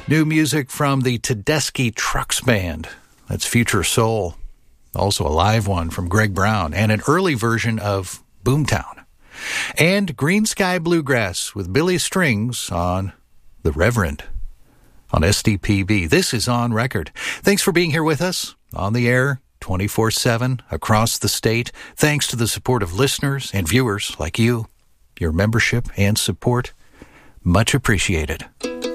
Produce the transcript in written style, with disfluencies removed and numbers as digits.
New music from the Tedeschi Trucks Band. That's Future Soul. Also a live one from Greg Brown and an early version of Boomtown. And Green Sky Bluegrass with Billy Strings on The Reverend on SDPB. This is On Record. Thanks for being here with us on the air 24/7 across the state. Thanks to the support of listeners and viewers like you. Your membership and support, much appreciated.